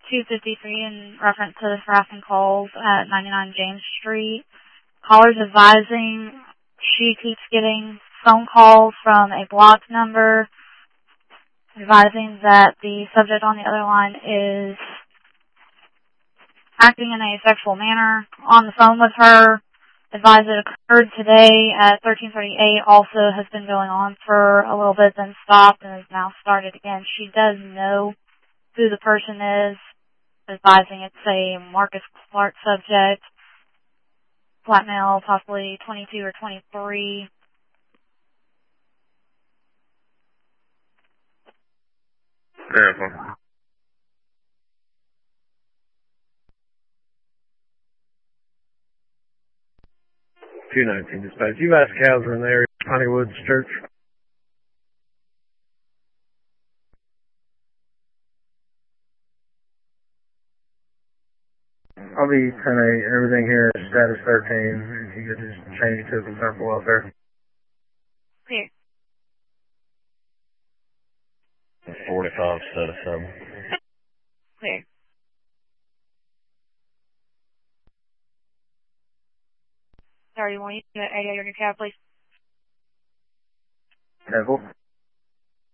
253 in reference to the harassing calls at 99 James Street. Caller's advising she keeps getting phone calls from a blocked number, advising that the subject on the other line is acting in a sexual manner on the phone with her. Advised it occurred today at 1338, also has been going on for a little bit, then stopped and has now started again. She does know who the person is, advising it's a Marcus Clark subject, black male, possibly 22 or 23. Verify. 219 dispatch. You've asked cows in the area, Honeywoods Church. I'll be sending everything here at status 13. If you could just change it to observable welfare. Clear. 45 status 7. Clear. Sorry, you want to get 88 on your cab, please? Careful.